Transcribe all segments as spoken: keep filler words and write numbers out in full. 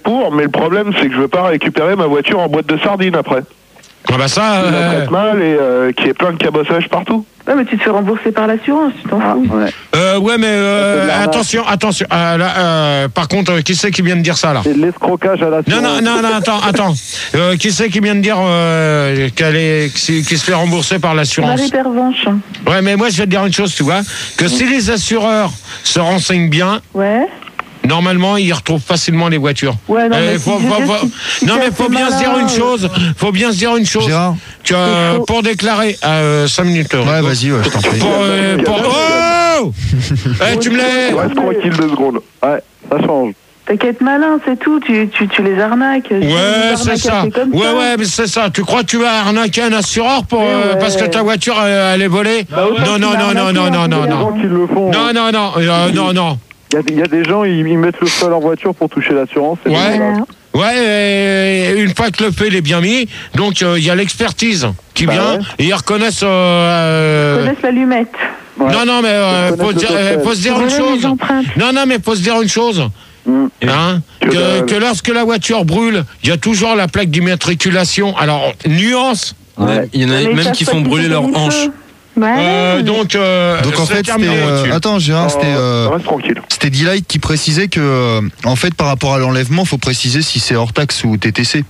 pour, mais le problème, c'est que je veux pas récupérer ma voiture en boîte de sardines après. Ah bah ça... Qui euh... la traite mal et euh, qui est plein de cabossage partout. Ouais, mais tu te fais rembourser par l'assurance, tu t'en fous. Ouais. Euh, ouais, mais euh, attention, attention. Euh, là, euh, par contre, qui c'est qui vient de dire ça, là? C'est de l'escrocage à l'assurance. Non, non, non, non, attends, attends. Euh, qui c'est qui vient de dire euh, qu'elle est, qui, qui se fait rembourser par l'assurance? Marie Pervenche. Ouais, mais moi, je vais te dire une chose, tu vois, que si les assureurs se renseignent bien... Ouais. Normalement, ils retrouvent facilement les voitures. Ouais, non, mais, euh, faut, si faut, faut, si non, mais faut bien se dire une chose. Faut bien se dire une chose. Gérard. Que, euh, pour déclarer à euh, cinq minutes. Ouais, vas-y, ouais, je t'en prie. Pour, euh, pour... Oh eh, tu me l'as. Il reste tranquille deux secondes. Ouais, ça change. T'inquiète malin, c'est tout. Tu, tu, tu les arnaques. Ouais, c'est ça. Ouais, ça. ouais, mais c'est ça. Tu crois que tu vas arnaquer un assureur pour, euh, ouais. parce que ta voiture elle, elle est volée? Bah, ouais, non, non, non, non, non, non, non, non. Qui le font, non, non, non, euh, non, non. Il y, y a des gens, ils, ils mettent le feu à leur voiture pour toucher l'assurance. Ouais, ouais, et une fois que le feu il est bien mis, donc il euh, y a l'expertise qui bah vient ouais. et ils reconnaissent... Euh, ils reconnaissent l'allumette. Ouais. Non, non, mais euh, faut, dire, faut se dire une chose. Non, non, mais faut se dire une chose. Mmh. Hein, que, que lorsque la voiture brûle, il y a toujours la plaque d'immatriculation. Alors, nuance. Ouais. Il y en a mais même qui font brûler leurs hanches. Ouais. Euh, donc, euh, donc en fait, c'était, euh, attends, Gérard, c'était, euh, c'était D-Light qui précisait que, euh, en fait, par rapport à l'enlèvement, faut préciser si c'est hors taxe ou T T C.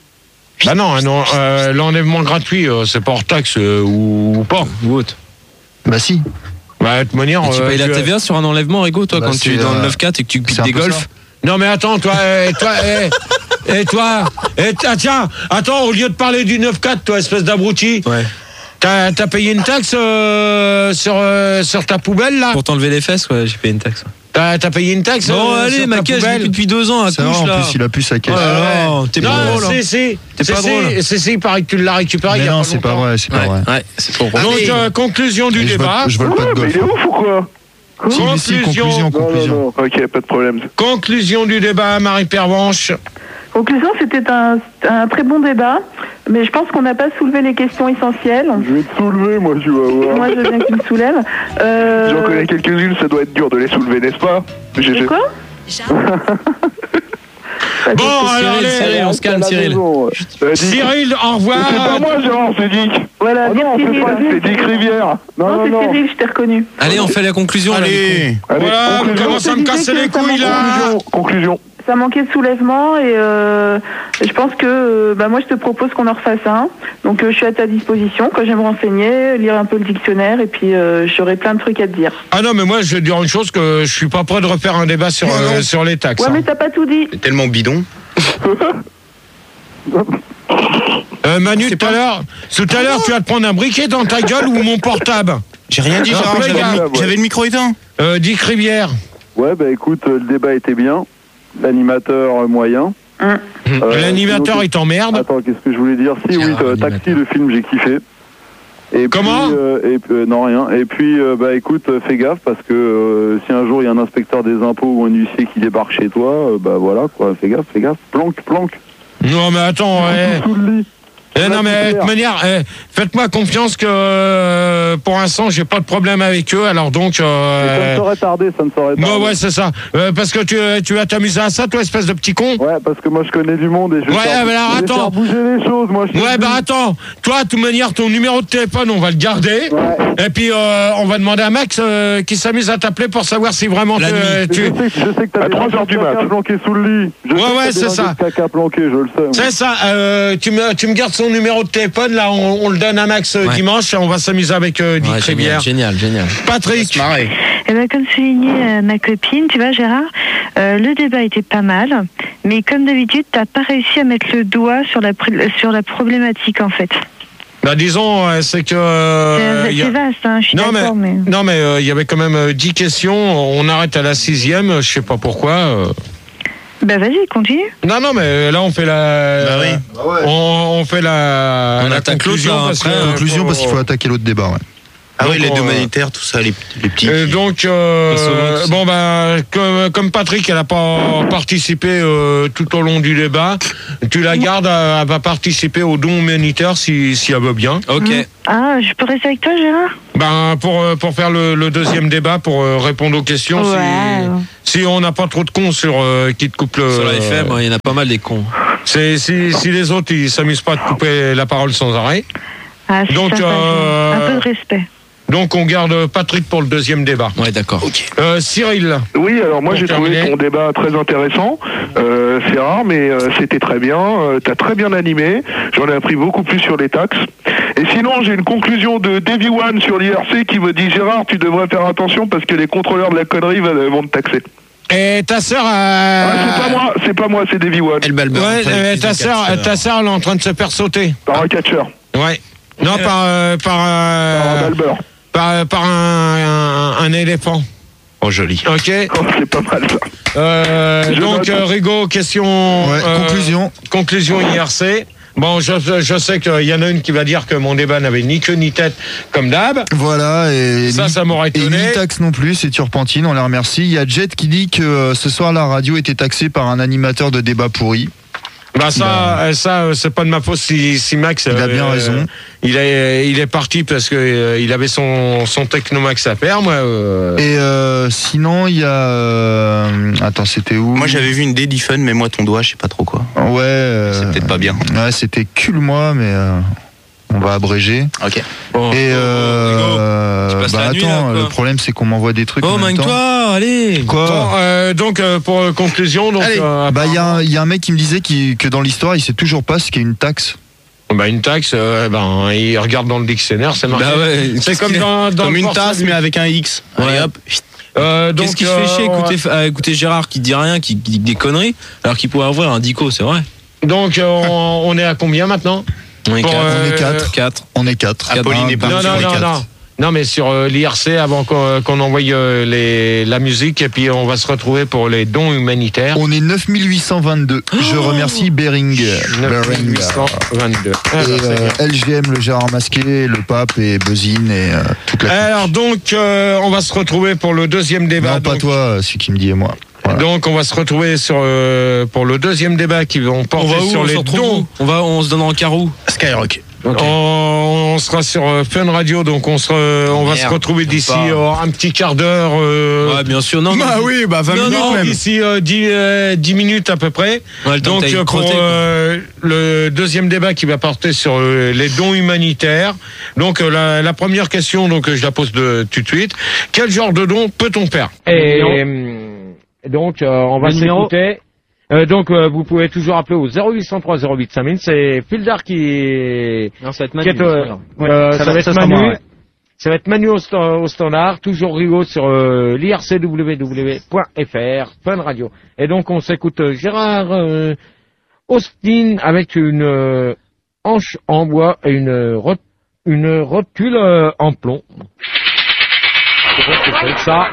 Bah non, non euh, l'enlèvement gratuit, euh, c'est pas hors taxe euh, ou, ou pas. Ou autre. Bah si. Bah de toute manière. Tu euh, payes la T V A sur un enlèvement, Rigo, toi, bah, quand tu es dans le neuf quatre et que tu piques des golfs. Non mais attends, toi, et toi, et, et toi, et ah, tiens, attends, au lieu de parler du neuf quatre, toi, espèce d'abruti. Ouais. T'as, t'as payé une taxe euh, sur, euh, sur ta poubelle, là? Pour t'enlever les fesses, ouais, j'ai payé une taxe. Ouais. T'as, t'as payé une taxe? Non, euh, allez, ma caisse, je l'ai depuis deux ans à couche, vrai, là. En plus, il a plus sa caisse. Oh là, non, t'es non, pas drôle. C'est, c'est, t'es c'est, pas drôle. C'est, c'est, il paraît que tu l'as récupéré. Mais il y a non, pas c'est pas vrai, c'est pas ouais, vrai. Ouais, c'est trop Donc, euh, conclusion du Et débat. Je vole, je vole pas de golf. Mais il est ouf ou quoi? Si, conclusion. si, conclusion, conclusion. Non, non, non. Ok, pas de problème. Conclusion du débat, Marie Pervenche. Conclusion, c'était un, un très bon débat, mais je pense qu'on n'a pas soulevé les questions essentielles. Je vais te soulever, moi, tu vas voir. Moi, je veux bien que tu me soulèves. Euh... J'en connais quelques-unes, ça doit être dur de les soulever, n'est-ce pas? C'est quoi? Bon, alors, Cyril, Cyril, on se calme, Cyril. Cyril, au revoir. C'est pas moi, Gérard, c'est Dick. Voilà, oh non, Cyril. Pas, c'est Dick Rivière. Non, non, non c'est Cyril, je t'ai reconnu. Allez, on fait la conclusion. Allez, là, Allez voilà, on commence à me casser les couilles, là. Conclusion, conclusion. Ça manquait de soulèvement et euh, je pense que euh, bah, moi je te propose qu'on en refasse un. Donc euh, je suis à ta disposition quand je vais me renseigner, lire un peu le dictionnaire et puis euh, j'aurai plein de trucs à te dire. Ah non mais moi je vais te dire une chose, que je suis pas prêt de refaire un débat sur, euh, sur les taxes. Ouais hein. mais t'as pas tout dit. C'est tellement bidon. euh, Manu, tout à l'heure, tout à l'heure tu vas te prendre un briquet dans ta gueule ou mon portable. J'ai rien dit, Gérard, j'avais, gars, le, ouais. j'avais le micro éteint. Euh, Dick Rivière. Ouais bah écoute, le débat était bien. L'animateur moyen. Mmh. Euh, L'animateur sinon, il t'emmerde. Attends, qu'est-ce que je voulais dire? Si, oui, euh, Taxi, le film, j'ai kiffé. Et Comment puis, euh, et, euh, Non, rien. Et puis, euh, bah écoute, euh, fais gaffe, parce que euh, si un jour il y a un inspecteur des impôts ou un huissier qui débarque chez toi, euh, bah voilà, quoi, fais gaffe, fais gaffe. Planque, planque. Non, mais attends, ouais. Sous le lit. Eh non mais de toute manière, eh, faites-moi confiance que euh, pour l'instant j'ai pas de problème avec eux, alors donc. Euh, ça ne saurait tarder, ça ne saurait tarder. Bon ouais c'est ça, euh, parce que tu, tu vas t'amuser à ça, toi espèce de petit con. Ouais parce que moi je connais du monde et je vais, ouais, faire, mais alors, je vais attends. faire bouger les choses, moi. Je ouais bah attends, toi de toute manière ton numéro de téléphone on va le garder, ouais. Et puis euh, on va demander à Max euh, qui s'amuse à t'appeler pour savoir si vraiment la te, tu. Je sais, je sais que t'as des caca planqués sous le lit. Je ouais sais ouais que c'est ça. Caca planqué, je le sais. C'est ça. Euh, tu me tu me gardes son numéro de téléphone. Là, on, on le donne à Max ouais. dimanche et on va s'amuser avec euh, Dick ouais, Rivière. Génial, génial. Patrick. Eh ben, comme soulignait euh, ma copine, tu vois, Gérard, euh, le débat était pas mal, mais comme d'habitude, t'as pas réussi à mettre le doigt sur la, sur la problématique, en fait. Bah, disons, euh, c'est que... Euh, c'est, c'est a... vaste, hein, je suis non, d'accord, mais... mais... Non, mais il euh, y avait quand même euh, dix questions, on arrête à la sixième, je sais pas pourquoi... Euh... Bah vas-y, continue. Non, non, mais là on fait la. Bah oui. On, on fait la. On la attaque conclusion l'autre, là, parce après, que, conclusion pour... parce qu'il faut attaquer l'autre débat. Ouais. Ah donc, oui, l'aide on, humanitaire, tout ça, les, les petits. Et donc, euh, bon, bah, comme, comme Patrick, elle n'a pas participé euh, tout au long du débat, tu la gardes, elle va participer au don humanitaire si, si elle veut bien. Ok. Mmh. Ah, je peux rester avec toi, Gérard? Ben, pour, pour faire le, le deuxième débat, pour euh, répondre aux questions, ouais. si, si on n'a pas trop de cons sur euh, qui te coupe le. Sur la F M, il euh, y en a pas mal des cons. C'est, si, si les autres, ils s'amusent pas de couper la parole sans arrêt. Ah, donc, ça, euh, un peu de respect. Donc on garde Patrick pour le deuxième débat. Ouais, d'accord. Okay. Euh, Cyril. Oui, alors moi j'ai terminer. trouvé ton débat très intéressant. Euh, c'est rare, mais euh, c'était très bien. Euh, T'as très bien animé. J'en ai appris beaucoup plus sur les taxes. Et sinon, j'ai une conclusion de Davy One sur l'I R C qui me dit Gérard, tu devrais faire attention parce que les contrôleurs de la connerie vont te taxer. Et ta sœur. Euh... Ah, c'est pas moi, c'est pas moi, c'est Davy One. Elle balbe. Ouais, euh, ta sœur, ta sœur, elle est en train de se faire sauter. Par un catcheur. Ouais. Non, euh... par euh, par, euh... par un balbeur. Par, par un, un, un éléphant. Oh, joli. Ok. Oh, c'est pas mal ça. Euh, donc, euh, Rigaud, question. Ouais, euh, conclusion. Conclusion I R C. Bon, je, je sais qu'il y en a une qui va dire que mon débat n'avait ni queue ni tête, comme d'hab. Voilà, et ça, ni, ça m'aurait étonné. Et ni taxe non plus, c'est turpentine, on les remercie. Il y a Jet qui dit que euh, ce soir, la radio était taxée par un animateur de débat pourri. Bah ça, bah, ça c'est pas de ma faute si, si Max. Il a bien euh, raison. Il est, il est parti parce que euh, il avait son son Technomax à faire, moi. Euh... Et euh, sinon, il y a. Euh... Attends, c'était où? Moi, j'avais vu une Daddy Fun, mais moi, ton doigt, je sais pas trop quoi. Ouais. Euh... C'est peut-être pas bien. Ouais, c'était cul-moi, mais. Euh... On va abréger. Ok. Bon. Et euh, tu passes bah la attends, nuit, là, le problème c'est qu'on m'envoie des trucs. Oh, en même temps. toi, allez. Quoi bon, euh, Donc euh, pour euh, conclusion, donc. Euh, bah il y a, y a un mec qui me disait qu que dans l'histoire, il sait toujours pas ce qu'est une taxe. Bah une taxe, euh, ben il regarde dans le dictionnaire, c'est marqué. Bah ouais, c'est comme dans, dans comme le une tasse, mais avec un X. Ouais. Allez, hop. Euh, Qu'est-ce qui se fait chier écouter, euh, écouter Gérard qui dit rien, qui, qui dit des conneries, alors qu'il pourrait avoir un dico, c'est vrai. Donc euh, on, on est à combien maintenant? On est Pour, quatre. euh, On est quatre. quatre. On est quatre. Apolline est parti Non, non, sur les non, quatre. non. Non, mais sur euh, l'I R C, avant qu'on qu'on envoie euh, les, la musique, et puis on va se retrouver pour les dons humanitaires. On est neuf mille huit cent vingt-deux. Oh Je remercie Beringer. neuf mille huit cent vingt-deux. Ah, et euh, L G M, le Gérard Masqué, le Pape et Buzzine et euh, toute la. Alors donc, euh, on va se retrouver pour le deuxième débat. Non, pas donc, toi, celui qui me dit et moi. Voilà. Donc on va se retrouver sur euh, pour le deuxième débat qui vont porter on va où, sur on les dons. On va, on se donne en carreau. Skyrock. Okay. On, on sera sur euh, Fun Radio, donc on, sera, on va Merde, se retrouver d'ici pas. euh, un petit quart d'heure. Euh, Ouais, bien sûr, non. Bah non. oui, bah vingt Non, minutes non, même. D'ici euh, dix, euh, dix minutes à peu près. Ouais, le temps Donc que t'ailles euh, pour crotter, euh, le deuxième débat qui va porter sur euh, les dons humanitaires. Donc euh, la, la première question, donc euh, je la pose de, tout de suite. Quel genre de don peut-on faire? Et euh, donc euh, on va s'écouter. Euh, donc euh, vous pouvez toujours appeler au zéro huit cent trois zéro huit cinq mille. C'est Fildar qui. Non, ça va être qui Manu. est, euh, euh, ça, ça va être Manu. Moi, ouais. Ça va être Manu au, st au standard, toujours Rigaud sur euh, l'I R C W W point F R, Fun Radio. Et donc on s'écoute euh, Gérard euh, Austin avec une euh, hanche en bois et une, rot une rotule euh, en plomb. Je pense que c'est ça.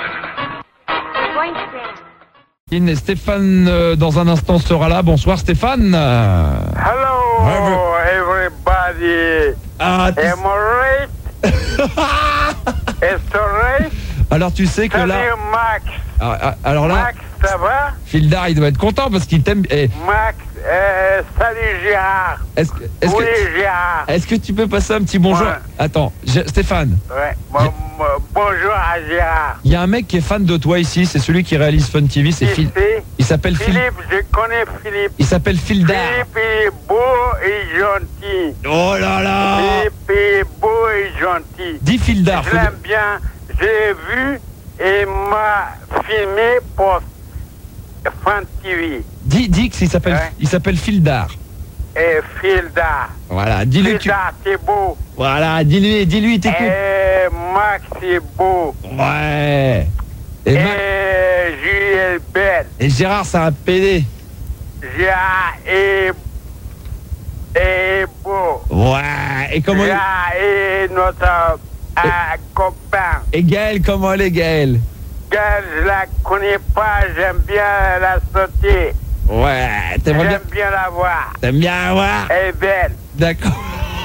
Stéphane, euh, dans un instant, sera là. Bonsoir Stéphane. Hello everybody. Ah, Am I right? It's alright. Alors tu sais que Salut là... Max. Ah, alors là... Max, ça va? Fildar, il doit être content parce qu'il t'aime... Eh. Max, euh, salut Gérard. Est-ce que, est-ce oui que, Gérard. Est-ce que tu peux passer un petit bonjour? Ouais. Attends, je, Stéphane. Ouais. Bon, bonjour à Gérard. Il y a un mec qui est fan de toi ici, c'est celui qui réalise Fun T V, c'est Phil. Il s'appelle Phil. Philippe, je connais Philippe. Il s'appelle Fildar. Philippe est beau et gentil. Oh là là. Philippe est beau et gentil. Dis Fildar. Je l'aime bien. J'ai vu et m'a filmé pour Fun T V. Dis, dis qu'il s'appelle, ouais. Il s'appelle Fildar. Et Fildar. Voilà, dis-lui. Fildar, tu... c'est beau. Voilà, dis-lui, dis-lui, t'écoutes. Et Max, c'est beau. Ouais. Et, et Ma... Julie est belle. Et Gérard, c'est un pédé. Gérard est, est beau. Ouais. Et comment Gérard est notre et... euh, copain. Et Gaëlle, comment elle est, Gaëlle? Gaëlle, je la connais pas, j'aime bien la sauter. Ouais, t'aimerais bien... J'aime bien la voir. T'aimes bien la voir? Elle est belle. D'accord.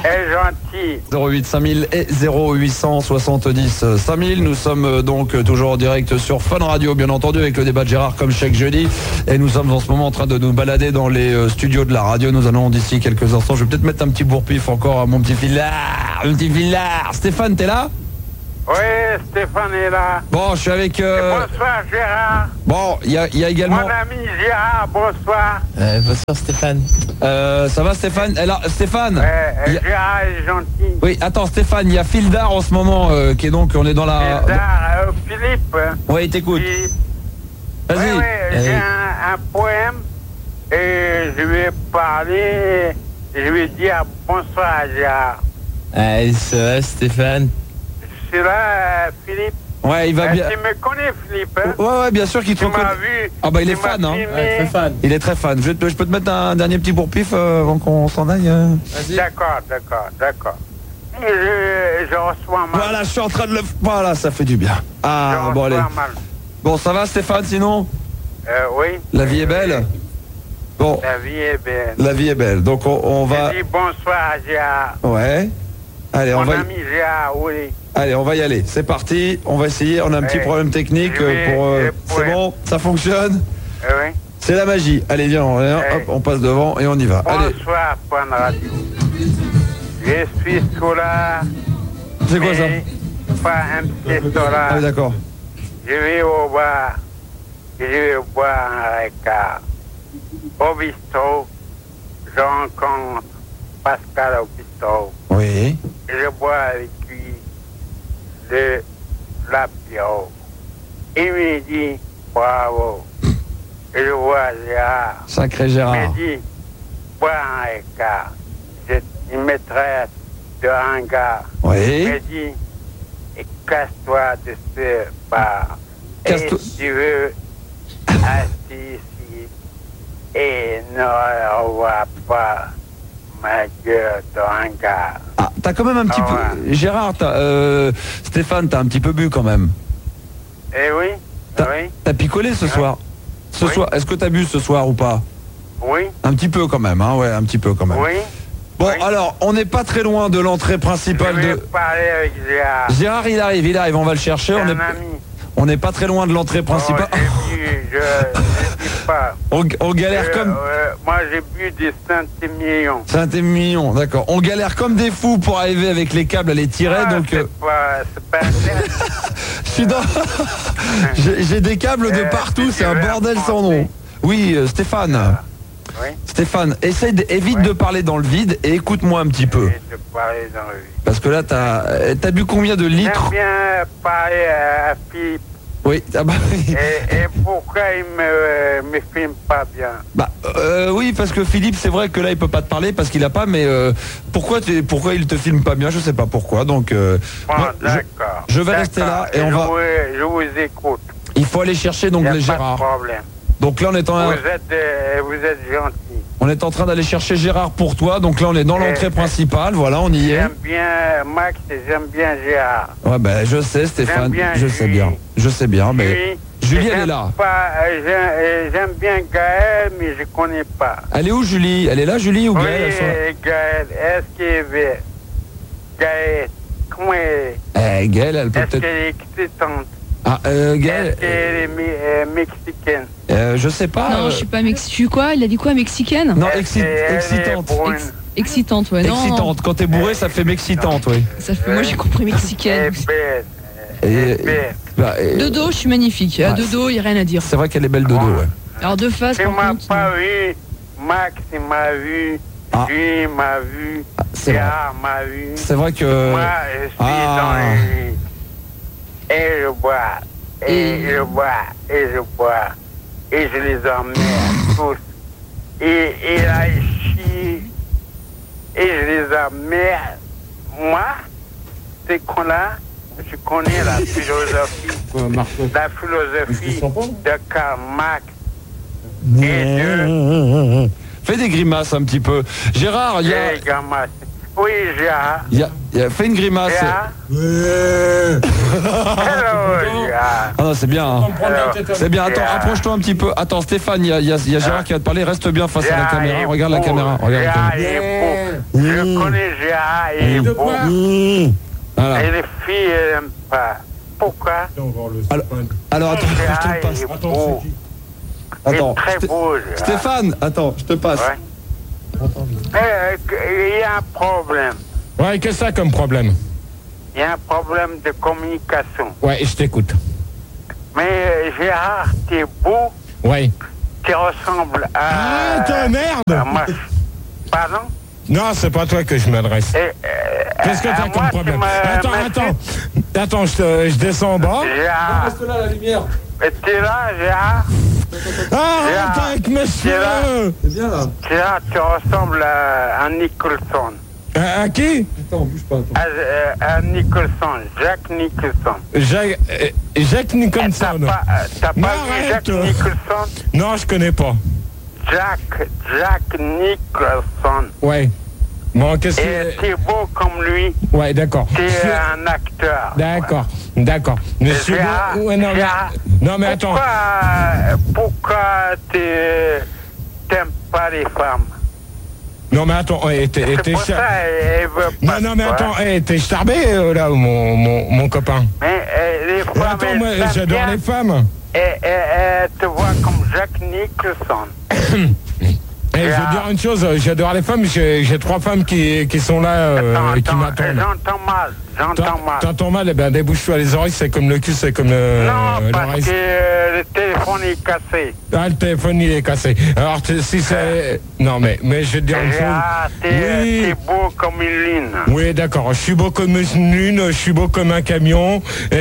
est gentil. zéro huit cinq mille et zéro huit cent soixante-dix cinq mille. Nous sommes euh, donc euh, toujours en direct sur Fun Radio, bien entendu, avec le débat de Gérard comme chaque jeudi. Et nous sommes en ce moment en train de nous balader dans les euh, studios de la radio. Nous allons d'ici quelques instants. Je vais peut-être mettre un petit bourre-pif encore à mon petit filard. Un petit filard. Stéphane, t'es là? Oui, Stéphane est là. Bon, je suis avec... Euh... Bonsoir Gérard. Bon, il y a, y a également... Mon ami Gérard, bonsoir. Euh, bonsoir Stéphane. Euh, ça va Stéphane? Alors, Stéphane Ouais, y a... Gérard est gentil. Oui, attends Stéphane, il y a Fildar en ce moment euh, qui est donc, on est dans la... Fildar, euh, Philippe. Oui, t'écoute. Vas-y. Oui, oui, j'ai un, un poème et je vais parler, je vais dire bonsoir à Gérard. Allez, ça va Stéphane? C'est là, euh, Philippe. Ouais, il va Euh, bien. Tu me connais, Philippe, hein? Ouais, ouais, bien sûr qu'il te Tu m'as reconnaît. vu. Ah bah il est tu m'as fan, hein. filmé. Ouais, très fan. Il est très fan. Je, te- je peux te mettre un dernier petit bourre-pif euh, avant qu'on s'en aille euh D'accord, d'accord, d'accord. Je, je reçois mal. Voilà, je suis en train de le... Voilà, ça fait du bien. je Ah, reçois bon allez. mal. Bon, ça va Stéphane, sinon? Euh, oui. La vie est belle? Bon, La vie est belle. la vie est belle. Donc on, on va... Je dis bonsoir à Gérard. Ouais. Allez, on Mon va... ami Gérard, oui. Allez, on va y aller. C'est parti. On va essayer. On a un petit Ouais. problème technique Je vais- euh, pour... euh, je C'est pourrais. bon? Ça fonctionne? Euh, oui. C'est la magie. Allez, viens, on, hop, on passe devant et on y va. Allez. Bonsoir, Point Radio. Je suis solar. C'est quoi ça? mais Pas un petit solar. Ah oui, d'accord. Je vais au bar. Je vais boire un Ricard. Au bistrot, je rencontre Pascal au bistrot. Oui. Je bois avec lui de l'apéro. Il me dit bravo. Et je vois Gérard. Sacré Il Gérard. me dit bois un Ricard. Je, il me traite de ringard. Oui. Il me dit et casse-toi de ce bar. Casse-toi. Et si tu veux, assis ici et ne revois pas ma gueule de ringard. Ah, t'as quand même un petit Ah peu... Gérard, t'as, euh, Stéphane, t'as un petit peu bu quand même. Eh oui, T'as oui, t'as picolé ce soir? Ce Oui. soir, est-ce que t'as bu ce soir ou pas? oui, Un petit peu quand même, hein, ouais, un petit peu quand même. oui. Bon, oui. alors, on n'est pas très loin de l'entrée Je principale vais de... parler avec Gérard. Gérard, il arrive, il arrive, on va le chercher. C'est On un est, ami. on n'est pas très loin de l'entrée principale. Oh, j'ai bu, je ne dis pas. On, on galère Euh, comme... euh, moi, j'ai bu des centimillions. C'est un million, d'accord. On galère comme des fous pour arriver avec les câbles à les tirer, Ah, donc... c'est euh, pas, c'est pas je suis dans... J'ai j'ai des câbles de Euh, partout, si c'est tu un veux bordel sans français. nom. Oui, euh, Stéphane. Oui. Stéphane, essaye de- évite de parler dans le vide et écoute-moi un petit peu. Je parler dans le vide. Parce que là, t'as euh, t'as bu combien de litres? J'aime bien parler à Philippe. Oui, ah bah, oui. Et, et pourquoi il me, euh, me filme pas bien? Bah, euh, oui, parce que Philippe, c'est vrai que là, il peut pas te parler parce qu'il a pas, mais euh, pourquoi, tu- pourquoi il te filme pas bien? Je sais pas pourquoi, donc... euh, Bon, moi, je- d'accord. je vais rester là et on je va- Vous, je vous écoute. il faut aller chercher donc Il les n'y a pas de Gérard. problème. Donc là, on est en, Vous êtes, euh, vous êtes gentil. on est en train d'aller chercher Gérard pour toi. Donc là, on est dans Eh, l'entrée eh. principale. Voilà, on y est. J'aime bien Max et j'aime bien Gérard. Ouais, ben je sais, Stéphane. J'aime bien Je sais Julie. bien. Je sais bien, mais Julie, Julie, elle j'aime est là. pas, euh, j'aime, euh, j'aime bien Gaël, mais je connais pas. Elle est où, Julie? Elle est là, Julie, ou Oui, Gaëlle, elle sera- euh, Gaël, est-ce qu'elle est... Gaël, comment elle est? Eh, Gaëlle, elle peut Est-ce peut-être. qu'elle est excitante? Ah, euh, Est-ce Gaëlle, qu'elle est mi- euh, mexicaine? euh, je sais pas. Non, euh, je suis pas mexicaine. Je suis quoi? Il a dit quoi, mexicaine? Non, Est-ce exci- qu'elle est excitante. brune? Ex- excitante, ouais. Non, Excitante. Quand t'es bourré, ça fait m'excitante, oui. ça fait. Moi, j'ai compris Elle mexicaine. est belle. Elle Et- est belle. Bah, et- De dos, je suis magnifique. À Ouais, de dos, il n'y a rien à dire. C'est vrai qu'elle est belle de dos, ouais. Alors, de face, Tu par m'as contre. pas vu, Max il m'a vu, Ah. Julie m'a vu, c'est vrai. Gérard m'a vu. C'est vrai que. Moi, je suis Ah. dans le lit. Et je bois, et, Et- je bois, et je bois. Et je les emmène tous. Et, et là, ils chient. Et je les emmène. Moi, ces cons-là, je connais la philosophie. La philosophie de Karl Marx. Et de... Fais des grimaces un petit peu. Gérard, il y a. Eh, gamin, oui, Oui, Gérard. Il y a, il y a fait une grimace. Gérard. Ouais. Hello, Gérard. Ah non, c'est bien. Hein. C'est bien. Attends, Gérard. rapproche-toi un petit peu. Attends, Stéphane, il y a, il y a, il y a Gérard qui va te parler. Reste bien face à la Gérard caméra. est Regarde la beau. caméra. Regarde la Gérard caméra. est beau. Je connais Gérard, il est beau. Voilà. Et les filles, elles n'aiment pas. Pourquoi? Alors, alors attends, je Gérard, te le il passe. est beau. Attends, Il est très Sté- beau, Gérard. Stéphane, attends, je te passe. Ouais. Euh, Il y a un problème. Ouais, qu'est-ce que ça comme problème? Il y a un problème de communication. Ouais, je t'écoute. Mais euh, Gérard, t'es beau. Ouais. Tu ressembles à... Ah, toi, merde! à moi. Pardon? Non, c'est pas toi que je m'adresse. Et, euh, Qu'est-ce que à t'as moi, comme tu problème? m'as- Attends, m'as- attends. Attends, je, te- je descends en bas. Gérard, Reste là, la lumière. t'es là, Gérard? Arrête Gérard, avec mes t'es là? cheveux! C'est bien là. Gérard, tu ressembles à, à Nicholson. À, à qui? Attends, bouge pas. Attends. À, euh, à Nicholson, Jacques Nicholson. Jacques, euh, Jacques T'as Nicholson. pas, euh, t'as Non, pas vu arrête. Jacques Nicholson? Non, je connais pas. Jacques, Jacques Nicholson. Ouais. Bon, qu'est-ce Et que... t'es beau comme lui. Ouais, d'accord. T'es Je suis- un acteur. D'accord, d'accord. Mais je suis Gérard, beau- ouais, non, mais... Gérard, non, mais attends. Pourquoi, pourquoi t'es- t'aimes pas les femmes? Non, mais attends, hey, t'es, C'est t'es pour char- ça elle veut Non, pas non, mais de toi. attends, hey, t'es starbé, euh, là, mon, mon, mon copain. Mais euh, les femmes, Attends, elles moi, s'aiment j'adore bien. les femmes. Et, et, et te vois comme Jacques Nicholson. Et je veux dire une chose, j'adore les femmes, j'ai, j'ai trois femmes qui, qui sont là, euh, Attends, et qui attends, m'attendent. j'entends mal, j'entends mal. T'entends mal, eh ben débouche-toi les oreilles, c'est comme le cul, c'est comme le, Non, parce l'oreille. que euh, le téléphone est cassé. Ah, le téléphone, il est cassé. Alors, t- si c'est... Non, mais, mais je vais te dire une chose. Ah, t'es Oui. t'es beau comme une lune. Oui, d'accord. Je suis beau comme une lune, je suis beau comme un camion,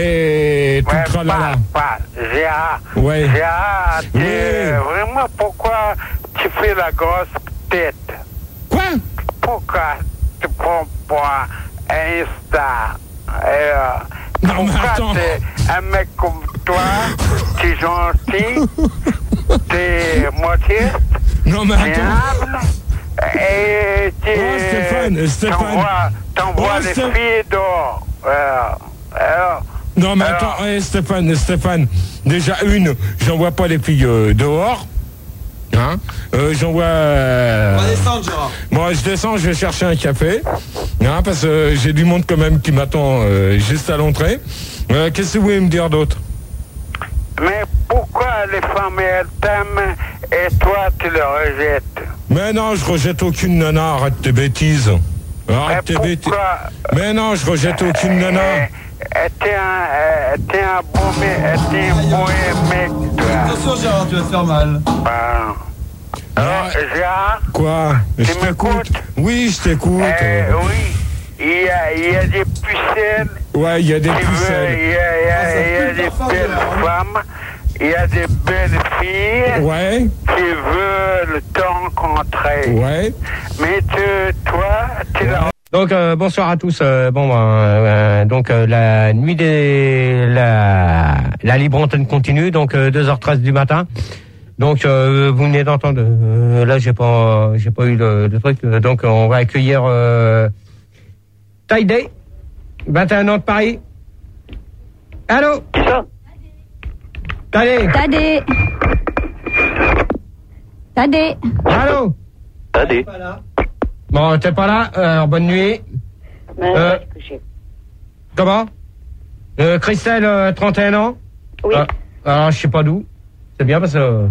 et tout Ouais, le tralala. pas, pas. Gérard, Ouais. Gérard, t'es Oui. vraiment, pourquoi tu fais la grosse tête? Quoi? Pourquoi tu prends pas Insta? Euh, Non, mais pourquoi attends. t'es un mec comme toi, t'es gentil, t'es modeste, Non, mais t'es attends. humble, et t'es... Oh, Stéphane, Stéphane. T'envoies, t'envoies Oh, les Sté- filles dehors. Euh, euh, Non, mais Alors- attends, eh, Stéphane, Stéphane. Déjà, une, j'envoie pas les filles euh, dehors. Hein euh, J'envoie... euh, On va descendre, Gérard. Bon, je descends, je vais chercher un café. Hein, parce que euh, j'ai du monde quand même qui m'attend euh, juste à l'entrée. Euh, Qu'est-ce que vous voulez me dire d'autre? mais pourquoi les femmes, elles t'aiment et toi, tu les rejettes? Mais non, je rejette aucune nana, arrête tes bêtises. Arrête tes Mais bêtises. pourquoi Mais non, je rejette aucune nana. Euh, T'es un, euh, t'es un beau mec, euh, t'es un beau mec, toi. Attention, Gérard, tu vas te faire mal. Pardon. Alors, Gérard, Quoi? Je Tu t'écoute. m'écoutes? Oui, je t'écoute. euh, oui, il y a, il y a des pucelles, Ouais, il y a des qui veulent- il pucelles. y a, il y a- il y a des belles femmes, il y a des belles filles Ouais, qui veulent te rencontrer. ouais. Mais tu, toi, tu la Donc euh, bonsoir à tous. Euh, bon, ben, euh, donc euh, la nuit des la la libre antenne continue. Donc euh, deux heures treize du matin. Donc euh, vous venez d'entendre. Euh, là j'ai pas j'ai pas eu le, le truc. Euh, donc on va accueillir euh, Taïdé, vingt et un ans de Paris. Allô. Qui ça? Taïdé. Tadé. Tadé. Allô. Allez. Bon, t'es pas là. Euh, alors bonne nuit. Euh, comment? Euh, Christelle, euh, trente et un ans. Oui. Ah, alors, je sais pas d'où. C'est bien parce que...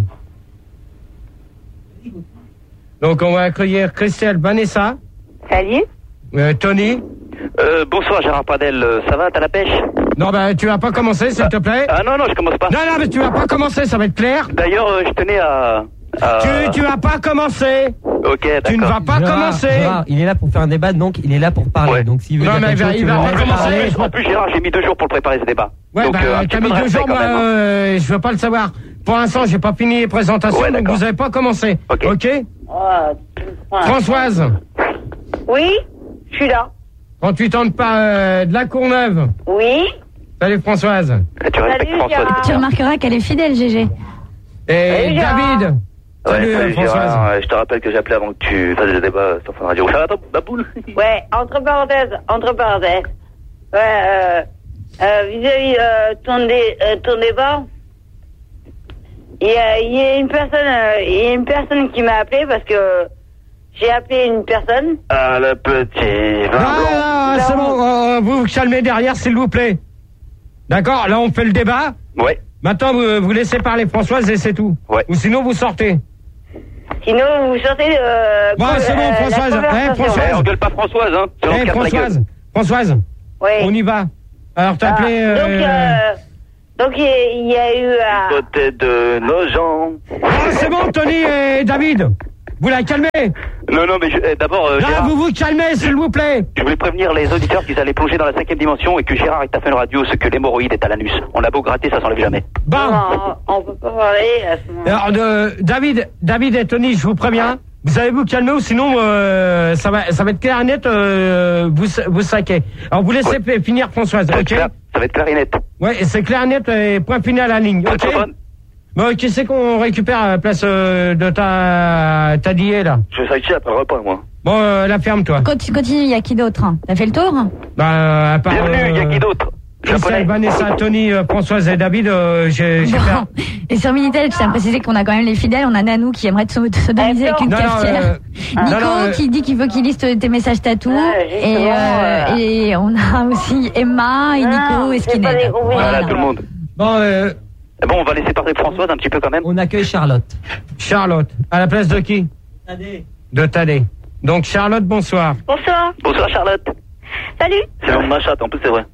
Donc, on va accueillir Christelle, Vanessa, Salut. euh, Tony. Euh, bonsoir Gérard Pradel, Euh, ça va, t'as la pêche? Non, ben, tu vas pas commencer, s'il te plaît. Ah non, non, je commence pas. Non, non, mais tu vas pas commencer, ça va être clair. D'ailleurs, euh, je tenais à... à- Tu, tu vas pas commencer. Ok, d'accord. Tu ne vas pas commencer. Gérard, il est là pour faire un débat, donc il est là pour parler. Ouais. Donc s'il veut Non, dire mais quelque il va- chose, il tu va le pas laisses commencer. parler. En plus, Gérard, j'ai mis deux jours pour le préparer ce débat. Ouais, donc, bah, euh, un petit t'as peu mis de deux respect jours, quand moi, même, hein. euh, je veux pas le savoir. Pour l'instant, j'ai pas fini les présentations, Ouais, donc d'accord. vous avez pas commencé. Ok. Ok Françoise, Oui, je suis là. trente-huit ans de, pa- euh, de la Courneuve. Oui. Salut Françoise. Tu respectes Salut, François. Gérard. Tu remarqueras qu'elle est fidèle, G G. Et Salut, Gérard. David, Ouais, Salut, salut Françoise. Gérard, ouais, je te rappelle que j'ai appelé avant que tu fasses des débats sur Fun Radio. Ça va, ta boule? Ouais, entre parenthèses, entre parenthèses. Ouais, euh, euh, vis-à-vis euh, ton, dé, euh, ton débat, il y a, il y a une personne, euh, il y a une personne qui m'a appelé parce que j'ai appelé une personne. Ah, le petit vin Ah, blanc. ah, c'est bon, euh, vous vous calmez derrière, s'il vous plaît. D'accord, là on fait le débat. Ouais. Maintenant, vous, vous laissez parler Françoise et c'est tout. Ouais. Ou sinon, vous sortez. Sinon, vous sortez de... Euh, Bon, c'est bon, euh, la Françoise. conversation. Eh, Françoise. Eh, engueule pas Françoise, hein. Tu vas Eh, te casser la Françoise. gueule. Françoise. Oui. On y va. Alors, t'as Ah, appelé... euh, donc, euh, donc, il y a- il y a eu... euh, Côté de nos gens. Ah, c'est bon, Tony et David. Vous la calmez. Non, non, mais je- eh, d'abord, euh, Là, Gérard, vous vous calmez, s'il vous plaît. je voulais prévenir les auditeurs qu'ils allaient plonger dans la cinquième dimension et que Gérard est à Fun Radio, ce que l'hémorroïde est à l'anus. On a beau gratter, ça s'enlève jamais. Bon. non, on peut pas parler à ce moment. Alors, de, David, David et Tony, je vous préviens. Vous allez vous calmer ou sinon euh, ça va ça va être clair et net, euh, vous vous saquez. Alors vous laissez Ouais. finir Françoise, Ça va, ok? être clair, ça va être clair et net. Ouais, et c'est clair et net et point final à la ligne, ok? Téléphone. Bon, qui c'est qu'on récupère à la place euh, de ta ta D A là? Je vais ça après le repas, moi. Bon, euh, la ferme toi. Continue, continue, il y a qui d'autre? T'as fait le tour? Bah à part Bienvenue, il y a euh, qui d'autre? Christelle, Japonais. Vanessa, Tony, euh, Françoise et David, euh, j'ai j'ai fait. Bon. Et sur Minitel, je tiens à préciser qu'on a quand même les fidèles. On a Nanou qui aimerait te so- te sodomiser avec une Non, non, cafetière. euh, Nico non, non, euh, qui dit qu'il veut qu'il liste tes messages tatou. Ouais, et, justement, euh, euh, et on a aussi Emma et Non, Nico et j'ai pas Skinhead. des gros Voilà, tout le monde. Bon, euh, Eh bon, on va laisser parler Françoise un petit peu quand même. On accueille Charlotte. Charlotte, à la place de qui? De Tadé. Donc Charlotte, bonsoir. Bonsoir. Bonsoir Charlotte. Salut. C'est le nom de ma chatte, en plus c'est vrai.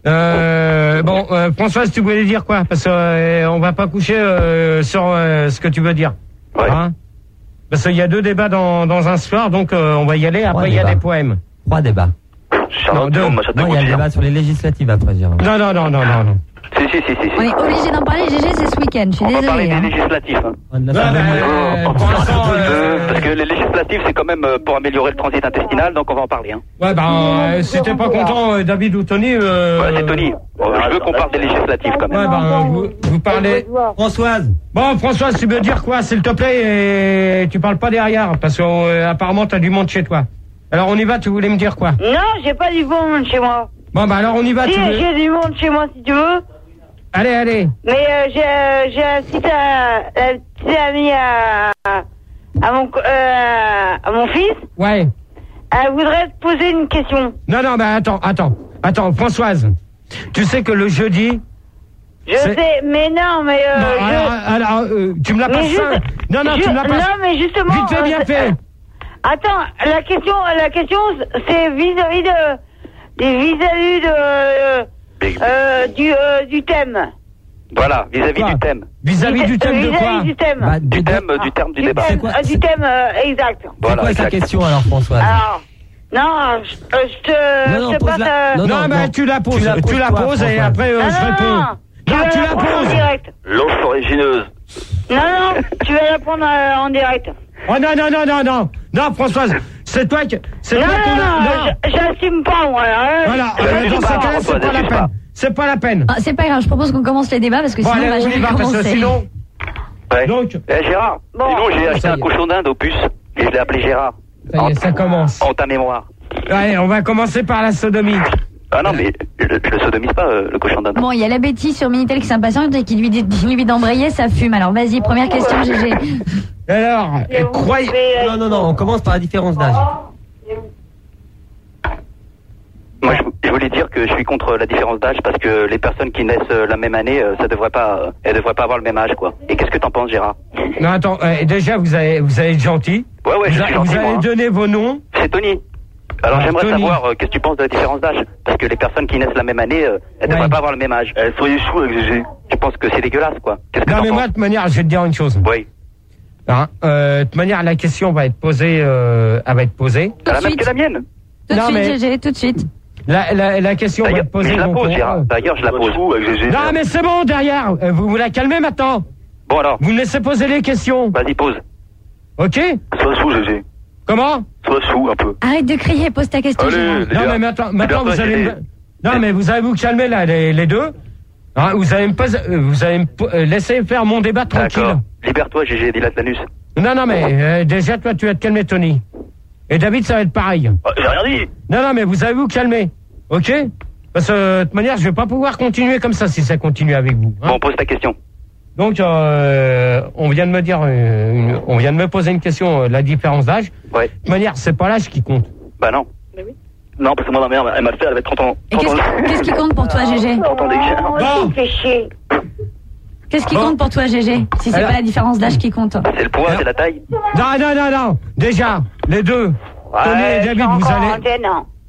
Euh, bon, euh, Françoise, tu voulais dire quoi? Parce que euh, on va pas coucher euh, sur euh, ce que tu veux dire. Ouais. Hein? Parce qu'il y a deux débats dans, dans un soir, donc euh, on va y aller. Après, Trois il y a débats. des poèmes. Trois débats. Charlotte, Non, deux. c'est le nom de ma chatte de Non, il y a le Gauthier. débat sur les législatives après, Jérôme. Non, non, non, non, non, non. Si, si, si, si. On si. est obligé d'en parler, G G, c'est ce week-end. Je suis On va parler désolée. des hein. législatives. Hein. On a Ouais, fait bah, le- euh, pour l'instant, euh, Parce que les législatives, c'est quand même euh, pour améliorer le transit intestinal, donc on va en parler. Hein. ouais, bah, euh, si t'es pas content, euh, David ou Tony. Euh, Ouais, c'est Tony. Euh, je veux qu'on parle des législatives quand même. Ouais, bah, vous, vous parlez. Françoise. Bon, Françoise, tu veux dire quoi, s'il te plaît, et tu parles pas derrière, parce que euh, apparemment t'as du monde chez toi. Alors on y va, tu voulais me dire quoi? Non, j'ai pas du bon monde chez moi. Bon, bah alors on y va, Si, tu veux. j'ai du monde chez moi si tu veux. Allez, allez. Mais euh, j'ai euh, j'ai un petit, euh, un petit ami à, à, mon, co- euh, à mon fils. Ouais. Elle voudrait te poser une question. Non, non, bah attends, attends, attends, Françoise. Tu sais que le jeudi. Je c'est- sais, mais non, mais... Euh, Bon, je- alors, alors, euh, tu me la mais passes juste- ça. Non, non, je- tu me la passes. Non, mais justement... Vite fait, bien euh, fait. Attends, la question, la question, c'est vis-à-vis de, des vis-à-vis de, euh, euh, du, euh, du thème. Voilà, vis-à-vis Quoi du thème. Vis-à-vis du thème de quoi? Vis-à-vis du thème. Bah, Du thème, euh, du terme du débat. thème, quoi, euh, du c'est- thème euh, exact. C'est Voilà, quoi sa exact. question alors, Françoise? Alors, non, je, euh, je te, Non, non, je te pose passe... la- euh, non, Non, non, mais non. tu la poses, Tu la poses tu la toi, poses et Françoise. après euh, non, je non, réponds. non, tu Non, vas tu la prendre en poses. direct. L'offre origineuse. Non, non, tu vas la prendre euh, en direct. Oh non, non, non, non, non. Non, Françoise, c'est toi qui. C'est Non, toi non, qu'on a. non, je- j'assume pas, moi. Hein. Voilà, Je- euh, je- dans je- ce cas-là, Françoise, c'est pas la je- peine. C'est pas la peine. Ah, c'est pas grave, je propose qu'on commence les débats parce que Bon, sinon allez, on va on y jamais va, parce que commencer. sinon. Ouais. Donc. Eh, Gérard, Bon. dis donc, j'ai acheté Ça y un est. cochon d'Inde au puce. Et je l'ai appelé Gérard. Ça y est, ça commence. En ta mémoire. Allez, on va commencer par la sodomie. Ah non, mais je, je le sodomise pas, euh, le cochon d'Inde. Bon, il y a la Betty sur Minitel qui s'impatiente et qui lui dit, dit lui d'embrayer, ça fume. Alors vas-y, première question, G G. Alors, euh, croyez. Non, non, non, on commence par la différence d'âge. Moi, je, je voulais dire que je suis contre la différence d'âge parce que les personnes qui naissent euh, la même année, euh, ça devrait pas, euh, elles devraient pas avoir le même âge, quoi. Et qu'est-ce que t'en penses, Gérard? Non, attends, euh, déjà, vous allez, vous allez être gentil. Ouais, ouais, vous je a- suis vous gentil, allez moi, hein. donner vos noms. C'est Tony. Alors Ah, j'aimerais Tony. savoir euh, qu'est-ce que tu penses de la différence d'âge. Parce que les personnes qui naissent la même année, euh, elles Ouais. devraient pas avoir le même âge. Euh, soyez chou avec Gégé. Je pense que c'est dégueulasse, quoi. Qu'est-ce que Non, t'en mais penses? moi, de toute manière, je vais te dire une chose. Oui. Hein, euh, de toute manière, la question va être posée. Euh, elle va être posée. Tout de La même suite. que la mienne. Tout de Non, suite, mais- G G, tout de suite. La, la, la question va D'ailleurs, être posée. je la donc, pose, on- Gérard. D'ailleurs, je la pose. Non, mais c'est bon, derrière. Euh, Vous vous la calmez maintenant. Bon alors, Vous me laissez poser les questions. vas-y, pose. Ok? Sois chou, Gégé. Comment? Sois chou un peu. Arrête de crier, pose ta question, Gérard. Allez, les Non, gars. mais maintenant, maintenant Libère-toi, vous allez Gégé. me... Non, mais vous allez vous calmer, là, les, les deux. Hein, vous allez me poser... euh, Vous allez me po- euh, laisser faire mon débat tranquille. D'accord. Libère-toi, Gégé, dilate l'anus. Non, non, mais euh, déjà, toi, tu vas te calmer, Tony. Et David, ça va être pareil. Ah, j'ai rien dit. Non, non, mais vous allez vous calmer. Ok? Parce que, de toute manière, je vais pas pouvoir continuer comme ça si ça continue avec vous. Hein. Bon, pose ta question. Donc, euh, on vient de me dire, euh, une, on vient de me poser une question, euh, la différence d'âge. Ouais. De toute manière, c'est pas l'âge qui compte. Bah non. Bah oui. Non, parce que moi, ma mère, elle m'a fait, elle avait trente ans. Et qu'est-ce qui, qu'est-ce qui compte pour toi, Gégé? trente ans déjà. Bon. Qu'est-ce qui Bon. compte pour toi, Gégé? Si c'est Alors- pas la différence d'âge qui compte. C'est le poids, c'est la taille. Non, non, non, non. Déjà, les deux. Tony et David, vous allez.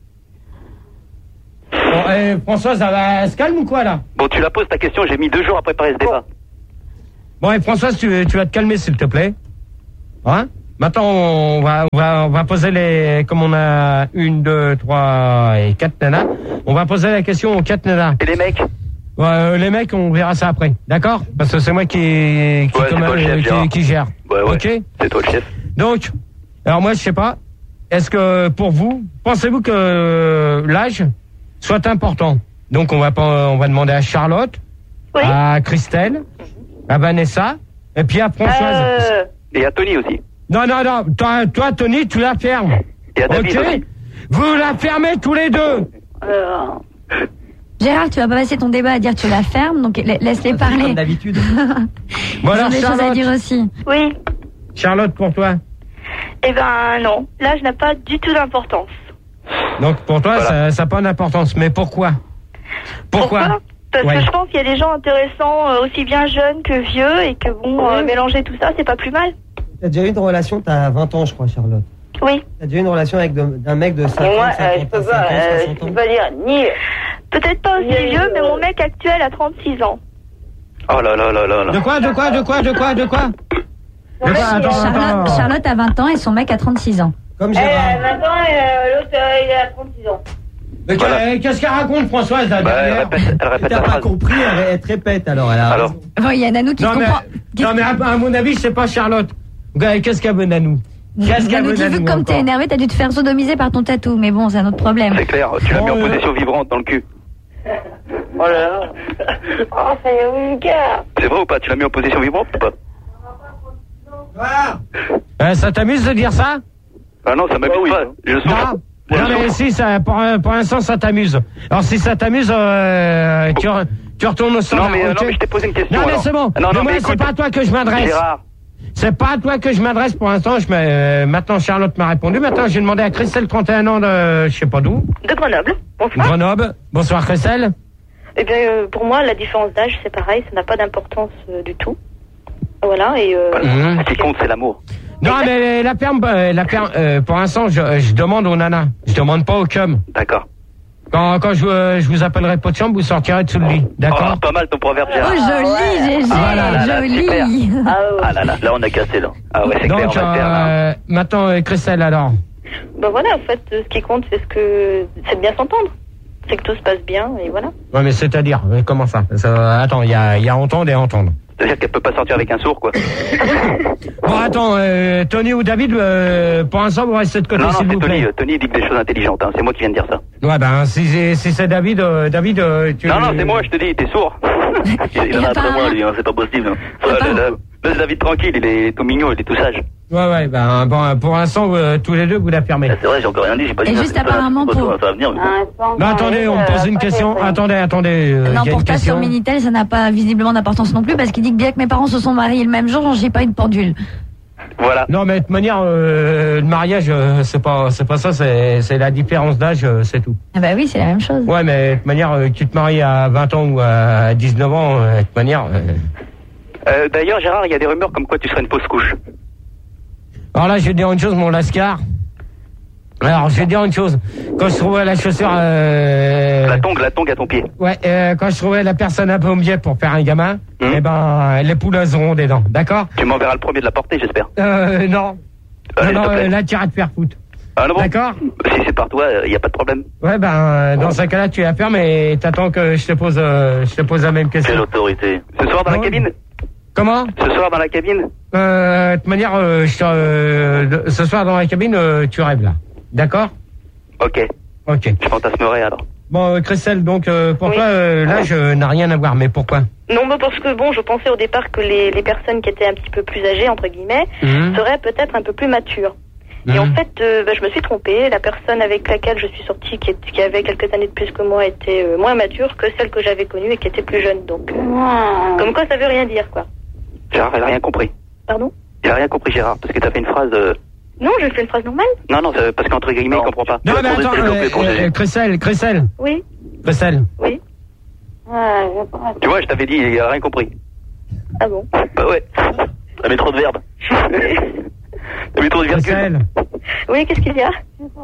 Bon, eh, Françoise, elle, va- elle se calme ou quoi, là? Bon, tu la poses ta question, j'ai mis deux jours à préparer ce débat. Bon, et Françoise, tu, tu vas te calmer, s'il te plaît. Hein? Maintenant, on va, on va, on va poser les, comme on a une, deux, trois et quatre nanas, on va poser la question aux quatre nanas. Et les mecs? Ouais, euh, les mecs, on verra ça après. D'accord? Parce que c'est moi qui, qui, Ouais, c'est comme- toi le chef, qui- Gérard. qui gère. Ouais, ouais. Ok? C'est toi le chef. Donc, alors moi, je sais pas. Est-ce que pour vous, pensez-vous que euh, l'âge soit important? Donc, on va pas, on va demander à Charlotte, Oui. à Christelle, à Vanessa, et puis à Françoise. Euh, Et à Tony aussi. Non, non, non. Toi, toi, Tony, tu la fermes. Et à David Ok? aussi. Vous la fermez tous les deux. euh, Gérard, tu vas pas passer ton débat à dire tu la fermes, donc la- laisse-les parler. Comme d'habitude. Bon, Ils alors, ont des choses à Charlotte. dire aussi. oui. Charlotte, pour toi. Eh ben non, l'âge n'a pas du tout d'importance. Donc, pour toi, ça n'a pas d'importance. Mais pourquoi? Pourquoi? Parce Ouais. que je pense qu'il y a des gens intéressants, euh, aussi bien jeunes que vieux, et que bon, euh, mélanger tout ça, c'est pas plus mal. T'as déjà eu une relation, t'as vingt ans, je crois, Charlotte. Oui. T'as déjà eu une relation avec de- d'un mec de cinquante, moi, euh, cinquante, je peux pas, cinquante, euh, soixante je ans. peux pas dire ni. Peut-être pas aussi vieux, mais mon mec actuel a trente-six ans. Oh là là là là là. De quoi, de quoi, de quoi, de quoi, de quoi? De quoi? Attends, Charlotte, attends. Charlotte a vingt ans et son mec a trente-six ans. Comme Eh, Gérard. maintenant, euh, l'autre, euh, il a trente-six ans. Mais que- qu'est-ce qu'elle raconte, Françoise, là, Bah, elle derrière? répète, elle répète T'as la pas phrase. compris, elle, elle te répète alors. Elle a Alors, raison. Bon, il y a Nanou qui Non, mais, comprend. non, mais à, à mon avis, c'est pas Charlotte. Ouais, qu'est-ce qu'elle veut, Nanou? Qu'est-ce qu'elle Nanou veut, qui veut Nanou, que comme t'es encore? énervé, t'as dû te faire sodomiser par ton tatou. Mais bon, c'est un autre problème. c'est clair, tu l'as mis en Oh, euh. position vibrante dans le cul. Oh là là. Oh, c'est vulgaire. C'est vrai ou pas? Tu l'as mis en position vibrante ou pas? Euh, ça t'amuse de dire ça? Ah non, ça m'amuse pas. Je Non, souffre. Je non mais souffre. si, ça, pour, pour l'instant, ça t'amuse. Alors, si ça t'amuse, euh, tu, re- tu retournes au standard. Non mais, euh, ok non mais je t'ai posé une question. Non, mais alors. c'est bon. Non, mais non, moi, mais c'est écoute, pas à toi que je m'adresse. Gérard. C'est pas à toi que je m'adresse pour l'instant. Je me- euh, maintenant, Charlotte m'a répondu. Maintenant, j'ai demandé à Christelle, trente et un ans, de je sais pas d'où. De Grenoble. Bonsoir. Grenoble. Bonsoir, Christelle. Eh bien, euh, pour moi, la différence d'âge, c'est pareil, ça n'a pas d'importance euh, du tout. Voilà, et... Euh, Mhm. Ce qui compte, c'est l'amour. Non, mais la perme, euh, la perme, euh, pour l'instant, je, je demande aux nanas. Je demande pas aux cum. D'accord. Quand, quand je, euh, je vous appellerai pot de chambre, vous sortirez dessous le lit. D'accord? Oh, pas mal ton proverbe, Oh, Gérard. joli, Gégé, Ah là là là, super. joli. Ah là là, là on a cassé là. Ah ouais, c'est clair, Donc, on va faire là. euh, maintenant, euh, Christelle, alors. ben voilà, en fait, euh, ce qui compte, c'est ce que... c'est de bien s'entendre. C'est que tout se passe bien, et voilà. Ouais, mais c'est-à-dire, euh, comment ça, ça Attends, il y a, il y a entendre et entendre. C'est-à-dire qu'elle peut pas sortir avec un sourd, quoi. Bon, attends, euh, Tony ou David, euh, pour l'instant, vous restez de côté, Non, non, s'il c'est vous Tony. plaît. euh, Tony dit que des choses intelligentes. Hein. C'est moi qui viens de dire ça. Ouais, ben, si, c'est- si c'est David, euh, David, euh, tu... Non, non, c'est moi, je te dis, t'es sourd. il en a après moi, lui, hein, c'est pas possible. Ouais, là, là, laisse David tranquille, il est tout mignon, il est tout sage. Ouais, ouais, ben, bon, pour l'instant, euh, tous les deux, vous la fermez. C'est vrai, j'ai encore rien dit, j'ai pas dit Et ça, juste c'est pas- apparemment c'est pas pour- toi, ça va venir. mais bon. Non, attendez, on me pose une question. Attendez, attendez, euh, Non, il y a pour une toi sur question. Minitel, ça n'a pas visiblement d'importance non plus parce qu'il dit que bien que mes parents se sont mariés le même jour, j'ai pas une pendule. Voilà. Non, mais de toute manière, euh, le mariage, euh, c'est pas, c'est pas ça, c'est, c'est la différence d'âge, euh, c'est tout. Ah bah oui, c'est la même chose. Ouais, mais de toute manière, euh, que tu te maries à vingt ans ou à dix-neuf ans, euh, de toute manière. euh, Euh, D'ailleurs, Gérard, il y a des rumeurs comme quoi tu serais une fausse couche. Alors là, je vais dire une chose, mon lascar. Alors, je vais dire une chose. Quand je trouvais la chaussure, euh... La tongue, la tongue à ton pied. ouais, euh, quand je trouvais la personne un peu au mieux pour faire un gamin, Hum. eh ben, les poules elles auront des dents, d'accord? Tu m'enverras le premier de la portée, j'espère. Euh, non. Allez, non, s'il non, te plaît. euh, là, tu iras te faire foutre. Ah, non, bon. D'accord? Si c'est par toi, il n'y a pas de problème. Ouais, ben, euh, dans ce cas-là, tu la fermes et t'attends que je te pose, euh, je te pose la même question. Quelle autorité. Ce soir dans la Non. cabine Comment? Ce soir dans la cabine Euh, de toute manière, euh, je te- euh, de- ce soir dans la cabine, euh, tu rêves là. D'accord? Ok. Ok. Je fantasmerai alors. Bon, euh, Christelle, donc, euh, pour Oui. toi, euh, l'âge euh, n'a rien à voir, mais pourquoi? Non, mais parce que bon, je pensais au départ que les, les personnes qui étaient un petit peu plus âgées, entre guillemets, Mmh. seraient peut-être un peu plus matures. Et Mmh. en fait, euh, bah, je me suis trompée. La personne avec laquelle je suis sortie, qui, est- qui avait quelques années de plus que moi, était euh, moins mature que celle que j'avais connue et qui était plus jeune. Donc, euh, comme quoi, ça veut rien dire, quoi. Gérard, elle a rien compris. Pardon? Il a rien compris, Gérard, parce que t'as fait une phrase. euh, Non, je fais une phrase normale. Non, non, c'est parce qu'entre guillemets, il comprend pas. Non, Tu mais vas attends, poser tes euh, pour euh, Gégé. Cressel, Cressel, Oui. Cressel. Oui. Tu vois, je t'avais dit, il a rien compris. Ah bon? Bah ouais. T'as mis trop de verbes. T'as mis trop de virgules. Oui, qu'est-ce qu'il y a?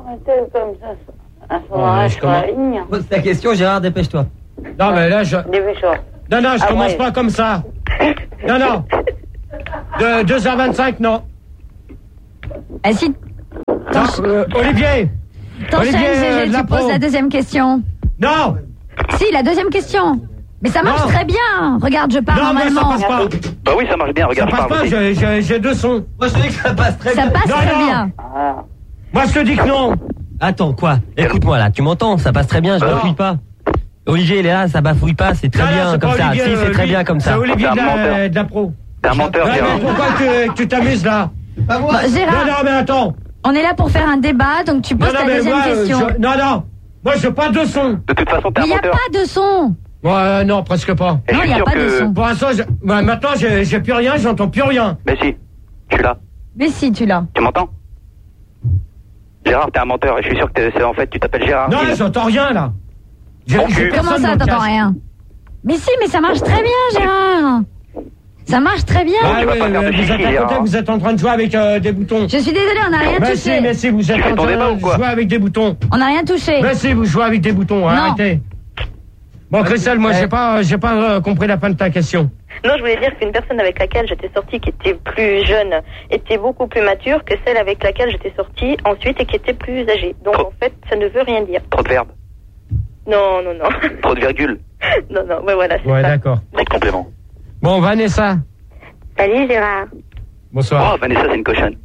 Ouais, je commence. Pose ta question, Gérard, dépêche-toi. Non, mais là, je. Dépêche-toi. Non, non, je Ah commence ouais. pas comme ça. Non, non. De deux heures vingt-cinq, non. Ah si, Non, euh, Olivier. t'enchaînes, Olivier, euh, Gégé, de la tu poses peau. la deuxième question. Non. Si, la deuxième question. Mais ça marche Non. très bien. Regarde, je parle Non, mais ça normalement. passe pas. Bah oui, ça marche bien, Ça regarde, je passe parle pas, aussi. j'ai- j'ai j'ai deux sons. Moi, je te dis que ça passe très Ça bien. passe Non, très non. bien. Moi, je te dis que non. Attends, quoi? Écoute-moi là, tu m'entends? Ça passe très bien, je Non. bafouille pas. Olivier, il est là, ça bafouille pas, c'est très Non, non, bien c'est comme pas ça. Olivier, Si, c'est euh, très lui, bien comme ça. C'est Olivier de C'est un la, menteur. de la pro. T'es un menteur, Ouais, mais Gérard. pourquoi tu- tu t'amuses là? Bon, Non, Gérard, non, mais attends. on est là pour faire un débat, donc tu Non, poses non, ta mais deuxième moi, euh, question. je- non, non. Moi, je veux pas de son. De toute façon, t'es Mais un il n'y a menteur. pas de son. Ouais, euh, non, presque pas. Et Non, je il n'y suis a sûr pas de que. son. Pour l'instant, je- ouais, maintenant, j'ai j'ai plus rien, j'entends plus rien. Mais si, je suis là. Mais si, tu l'as. Tu m'entends? Gérard, t'es un menteur, et je suis sûr que t'es- c'est en fait, tu t'appelles Gérard. Non, Il- j'entends rien là. J'ai- Mon j'ai cul. personne Comment ça, dans le t'entends casque. rien? Mais si, mais ça marche très bien, Gérard. Ça marche très bien. Ah, tu vas ouais, pas faire de euh, vous chichi, êtes à côté, Gérard. vous êtes en train de jouer avec euh, des boutons. Je suis désolée, on n'a rien Mais si, touché. mais si, vous êtes Tu fais en ton train débat ou de quoi jouer avec des boutons. On n'a rien touché. Mais si, vous jouez avec des boutons, hein, Non. arrêtez. Bon, Christelle, moi, j'ai pas, j'ai pas euh, compris la fin de ta question. Non, je voulais dire qu'une personne avec laquelle j'étais sortie, qui était plus jeune, était beaucoup plus mature que celle avec laquelle j'étais sortie ensuite et qui était plus âgée. Donc, en fait, ça ne veut rien dire. Trop de verbes, Non, non, non. trop de virgules, non, non, ouais, voilà, c'est Ouais, ça. d'accord. trop de compléments. Bon, Vanessa. Salut Gérard. Bonsoir. Oh, Vanessa, c'est une cochonne.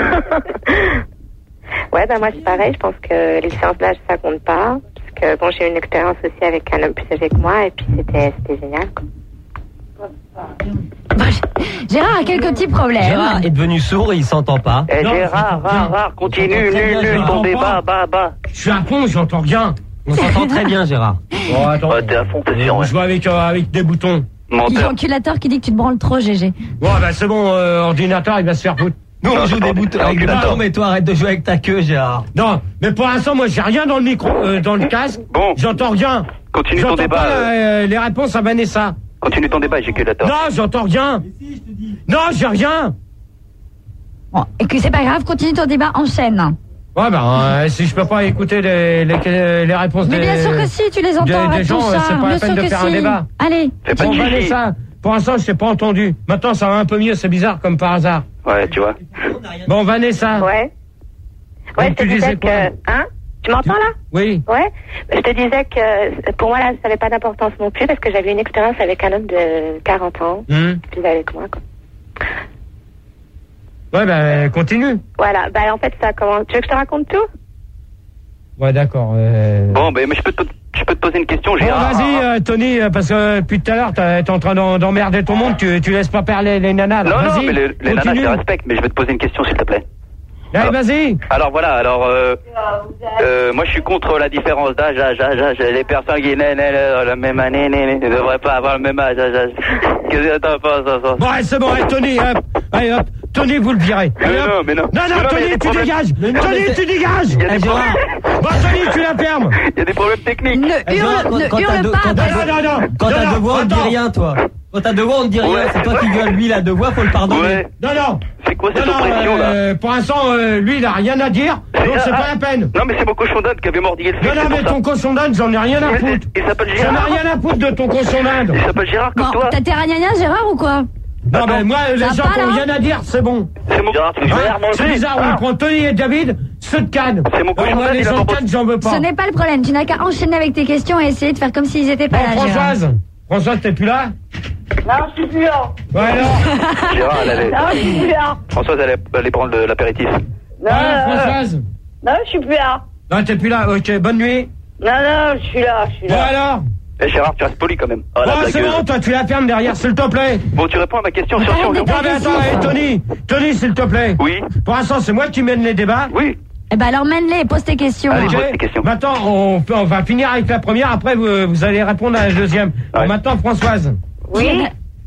Ouais, bah moi c'est pareil, je pense que les différences d'âge ça compte pas. Parce que bon, j'ai eu une expérience aussi avec un homme plus âgé que moi et puis c'était c'était génial. Quoi. Gérard a quelques petits problèmes. Gérard est devenu sourd et il s'entend pas. Eh, Non, Gérard, rare, rare, continue, J'entends très nul, bien, nul, Gérard. ton débat, bah, bah. Je suis un con, j'entends rien. On s'entend très bien, Gérard. Bon, attends. Ouais, t'es à fond, t'es sûr, On ouais. joue avec, euh, avec des boutons. Il y a Menteur. l'enculateur qui dit que tu te branles trop, Gégé. Bon, bah c'est bon, euh, ordinateur, il va se faire foutre. Nous, on Non, joue c'est des pas- boutons c'est avec des ordinateur. boutons, mais toi, arrête de jouer avec ta queue, Gérard. Non, mais pour l'instant, moi, j'ai rien dans le micro, euh, dans le casque. Bon. J'entends rien. Continue ton J'entends débat. pas euh, euh, les réponses à Vanessa. Continue ton débat, éjaculateur. Non, j'entends rien. Non, j'ai rien. Bon, et que c'est pas grave, continue ton débat, enchaîne. Ouais, bah, euh, si je peux pas écouter les, les, les réponses Mais des, bien sûr que si, tu les entends, des, arrête des gens, tout euh, ça. c'est pas Bien la peine sûr de que faire si. un débat. Allez. Fais pas Bon, de chichi. Vanessa, pour l'instant, je t'ai pas entendu. Maintenant, ça va un peu mieux, c'est bizarre, comme par hasard. Ouais, tu vois. Bon, Vanessa. Ouais. Ouais, Donc, je te tu disais disais quoi que hein tu m'entends là? Oui. Ouais. Je te disais que pour moi là, ça n'avait pas d'importance non plus parce que j'avais une expérience avec un homme de quarante ans, Hum. plus âgé que moi quoi. Ouais, bah, continue. Voilà. Bah en fait ça commence. Tu veux que je te raconte tout? Ouais, d'accord. Euh... Bon, ben, mais je peux te, je peux te poser une question, Bon, Gérard. vas-y, euh, Tony, euh, parce que euh, depuis tout à l'heure, t'es t'es en train d'en- d'emmerder ton monde, tu, tu laisses pas parler les nanas. là. Non, non, Vas-y, mais les, les nanas, je continue. les respecte, mais je vais te poser une question, s'il te plaît. Allez, vas-y. Alors voilà, alors euh, euh, moi je suis contre la différence d'âge, âge, âge, âge. Les personnes qui naissent naissent la même année né, né, ne devraient pas avoir le même âge. âge, âge. Qu'est-ce que t'en penses ça, ça Bon, allez, c'est bon, allez, Tony, hop. Allez, hop. Tony, vous le virez. Mais Allez, non, hop. mais non. Non, Mais non, non, mais il y a Tony, des tu problèmes. dégages. Mais non, Tony, mais tu dégages. Il y a des Eh, Gérard, Bon, Tony, tu la fermes. Il y a des problèmes techniques. Ne Eh, Gérard, hurle, quand- ne quand t'as hurle deux- pas. quand t'as Non, non, non. Quand Non, t'as non, deux voix, on ne dit attends. rien, toi. Quand t'as deux voix, on ne dit rien. Ouais. C'est toi qui gueules. Lui, il a deux voix, faut le pardonner. Ouais. Non, non. C'est quoi cette Non, non, oppression là euh, pour l'instant, euh, lui, il a rien à dire, donc c'est pas la peine. Non, mais c'est mon cochon d'Inde qui avait mordillé le fils. Non, non, c'est mais pour ça. ton cochon d'Inde, j'en ai rien à Il- foutre. Il s'appelle J'en ai Gérard. rien à foutre de ton cochon d'Inde. Il s'appelle Gérard comme Bon, toi. t'as tes ragnagnas, Gérard, ou quoi? Non, mais moi, les Ça gens va, qui ont là rien à dire, c'est bon. C'est mon Gérard, tu Hein, Gérard, moi c'est aussi. bizarre, Ah. on prend Tony et David, ceux de Cannes. C'est mon Alors, cochon moi, d'Inde, les il a gens de pas Cannes, j'en veux pas. Ce n'est pas le problème, tu n'as qu'à enchaîner avec tes questions et essayer de faire comme s'ils étaient pas Bon, là, Gérard. Françoise. Françoise, t'es plus là? Non, je suis plus là. Ouais, alors. Gérard, elle allait. Non, je suis plus là. Françoise, elle allait, elle allait prendre le- l'apéritif. Non, Ouais, non, Françoise. non, je suis plus là. Non, t'es plus là. Ok, bonne nuit. Non, non, je suis là, je suis Bon, là. alors. Eh Gérard, tu restes poli quand même. Ah, la Bon, c'est blagueuse. bon, toi, tu la fermes derrière, s'il te plaît. Bon, tu réponds à ma question sur Ah, Sion. on est Non, mais attends, hey, Tony, Tony, s'il te plaît. Oui. Pour l'instant, c'est moi qui mène les débats. Oui. Eh ben alors mène-les, pose tes questions. Allez, Ok. pose tes questions. Maintenant, on, peut- on va finir avec la première, après vous, vous allez répondre à la deuxième. Bon, maintenant, Françoise. Oui.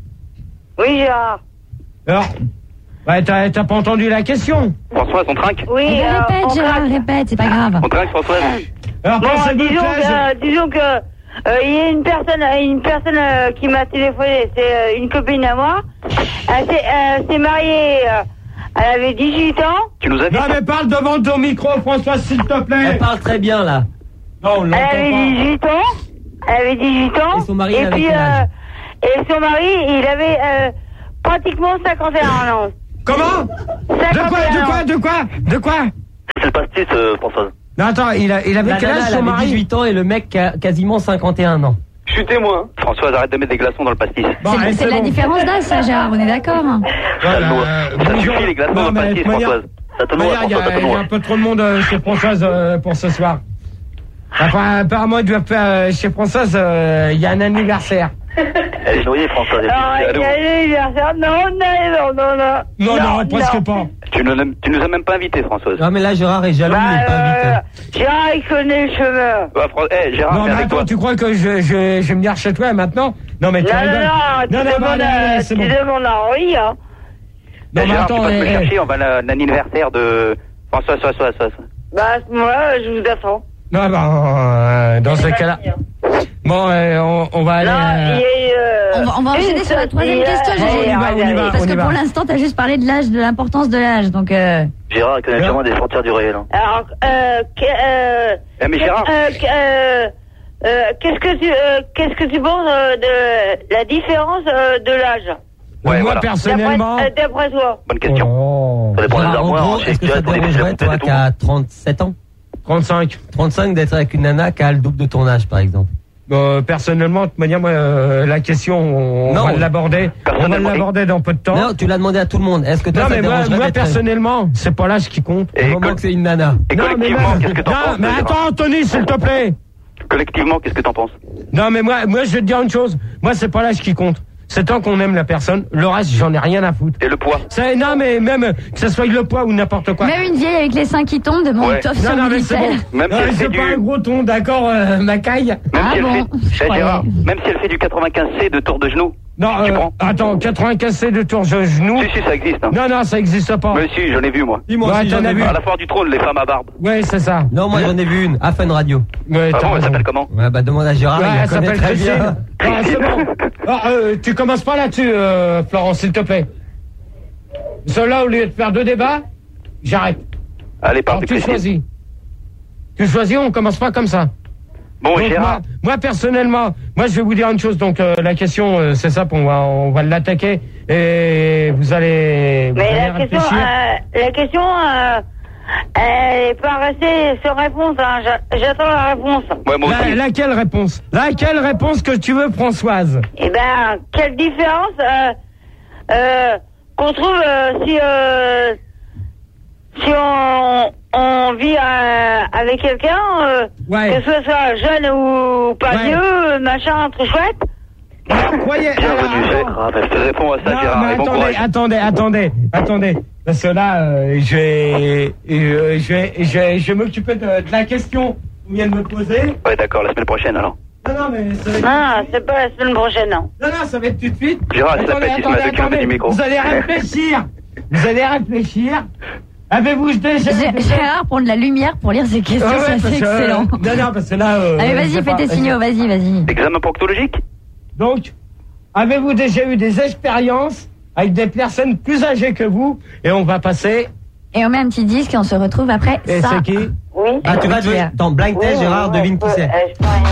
Oui, Gérard. Alors, ouais, t'as t'as pas entendu la question. Françoise, on trinque Oui, Eh ben, euh, répète, on Gérard, craque. répète, c'est pas grave. On trinque, Françoise. Alors, Bon, pensez disons Bouclage. que, disons que, euh, il y a une personne, une personne euh, qui m'a téléphoné, c'est euh, une copine à moi. Elle s'est, euh, s'est mariée, euh, elle avait dix-huit ans. Tu nous as dit Non, mais parle devant ton micro, Françoise, s'il te plaît. Elle parle très bien là. Non, on Elle l'entend avait pas. dix-huit ans. Elle avait dix-huit ans. Et son mari, il avait puis, quel âge euh, et son mari, il avait euh, pratiquement cinquante et un ans. Comment De quoi, de quoi, de quoi De quoi C'est le pastis, euh, Françoise. Non, attends, il, a, il avait La quel nana, âge elle son avait mari dix-huit ans et le mec a quasiment cinquante et un ans. Je suis témoin. Françoise, arrête de mettre des glaçons dans le pastis. Bon, C'est allez, c'est la bon. différence d'âge, ça, Gérard, on est d'accord. Voilà, Ça euh, ça bonjour. suffit les glaçons Non, dans le mais pastis, de manière- Françoise. Ça te de noie, manière, Il y, Françoise, ça a- te il y a noie. un peu trop de monde euh, chez Françoise euh, pour ce soir. Enfin, apparemment, il doit faire euh, chez Françoise, euh, il y a un anniversaire. Elle est noyée, Françoise. elle Alors, est- il y a l'anniversaire. Non, non, non, non. Non, non, presque pas. Tu nous, tu nous as même pas invités, Françoise. Non mais là Gérard est jaloux, il est pas invité. Euh, Gérard, il connaît le chemin. Bah, Fran- eh, Gérard, Non, viens mais avec attends, toi. tu crois que je, je, je vais venir chez toi maintenant? Non, mais tu Non, non, rigoles. non, tu non, demandes, non, non, à- c'est tu bon. demandes à Henri, hein. Non, mais Gérard, attends, tu vas me eh, eh. chercher, on va à l'anniversaire de Françoise, Françoise, Françoise. Bah, à ce moment-là, je vous attends. Non, bah, euh, dans ce cas-là. Bon, euh, on, on va aller. Non, euh, il y a eu, euh, On va, on va enchaîner une sur la troisième sortie, question, euh, Gégé. on y va, on y va, Parce on y que va. pour l'instant, t'as juste parlé de l'âge, de l'importance de l'âge, donc euh... Gérard, il connaît Bien. vraiment des frontières du réel. Hein. Alors, euh, que- euh, Eh, mais Gérard. euh, que- euh, euh, qu'est-ce que tu, euh, qu'est-ce que tu penses euh, de la différence euh, de l'âge? Ouais, moi, voilà. personnellement. D'après, euh, d'après toi. Bonne question. Oh, Ça dépend des Gérard, en armoires. gros, je sais est-ce que tu ça réponds te des dérangerait questions, toi c'est qui a trente-sept ans trente-cinq. trente-cinq d'être avec une nana qui a le double de ton âge par exemple? Bon, personnellement, de toute manière, moi, euh, la question, on, Non. on va l'aborder. On va Personnellement, l'aborder dans peu de temps. Non, tu l'as demandé à tout le monde. Est-ce que toi Non, ça mais te moi, dérangerait moi d'être personnellement, c'est pas l'âge qui compte. au Et, moment co- que c'est une nana? et Non, mais collectivement, même- qu'est-ce que t'en non, penses mais Gérard attends, Anthony, s'il te plaît. Collectivement, qu'est-ce que t'en penses? Non, mais moi, moi, je vais te dire une chose. Moi, c'est pas l'âge qui compte. C'est tant qu'on aime la personne. Le reste, j'en ai rien à foutre. Et le poids? Ça, non, mais même que ce soit le poids ou n'importe quoi. même une vieille avec les seins qui tombent demande Ouais. une toffe Non, sur non, mais le c'est bon. Même Non, si elle mais fait c'est du- pas un gros ton, d'accord, euh, ma caille. Même Ah si elle bon, fait, je Eh, croyais. Gérard, même si elle fait du quatre-vingt-quinze C de tour de genou. Non, Tu euh, prends attends, quatre-vingt-quinze C de tour de genou. Si, si, ça existe. Hein. Non, non, ça existe pas. Mais si, j'en ai vu, moi. Dis-moi Ouais, si t'en j'en as ai vu. vu. À la foire du trône, les femmes à barbe. Ouais, c'est ça. Non, moi j'en ai vu une, à Fun Radio. Ouais, Ah t'as bon, elle raison. s'appelle comment? Ouais, bah demande à Gérard, Ouais, il la elle connaît s'appelle très Christine. bien. Ah, c'est bon. Ah, euh, tu commences pas là-dessus, euh, Florence, s'il te plaît. Cela, au lieu de faire deux débats, j'arrête. Allez, Alors, parle de tu Christine. choisis. Tu choisis, on commence pas comme ça. Bon, Donc, Gérard. moi, moi, personnellement, moi, je vais vous dire une chose. Donc, euh, la question, euh, c'est ça, on va, on va l'attaquer et vous allez, vous Mais allez la question, réfléchir. euh, la question, euh, elle est pas restée sans réponse. Hein. J'a- J'attends la réponse. Ouais, moi La- aussi. laquelle réponse Laquelle réponse que tu veux, Françoise? Eh ben, quelle différence euh, euh, qu'on trouve euh, si euh, si on, on vit euh, avec quelqu'un, euh, Ouais. que ce soit jeune ou pas Ouais. vieux, machin, trop chouette. Croyez. Bienvenue, alors, Gérard. Je te réponds à ça, Non, Gérard. mais Et bon attendez, courage. attendez, attendez, attendez. Parce que là, euh, je vais, euh, je vais, je vais, je vais m'occuper de, de la question qu'on vient de me poser. Ouais, d'accord, la semaine prochaine, alors. Non, non, mais ça va être... Non, c'est pas la semaine prochaine, non. Non, non, ça va être tout de suite. Gérard, c'est la Attendez, pète, il se attendez, met à deux kilomètres du micro. Vous allez réfléchir. Vous allez réfléchir. Avez-vous déjà... Gé- Gérard prend de la lumière pour lire ses questions, Ah ouais, ça parce c'est que, euh, excellent. Non, non, parce que là... euh, Allez, je vas-y, sais fais pas, tes signaux, vas-y, vas-y. Examen proctologique? Donc, avez-vous déjà eu des expériences avec des personnes plus âgées que vous? Et on va passer... Et on met un petit disque et on se retrouve après Et ça. c'est qui? Oui. Ah, tu vas jouer dans Blind Test, Gérard, devine qui c'est. Euh, je peux rien